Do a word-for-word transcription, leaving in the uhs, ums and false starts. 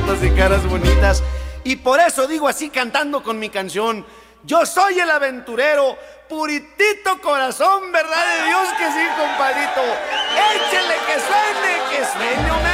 fotos y caras bonitas. Y por eso digo así cantando con mi canción: yo soy el aventurero, puritito corazón, verdad de Dios que sí, compadrito. Échele que suene, que sueño me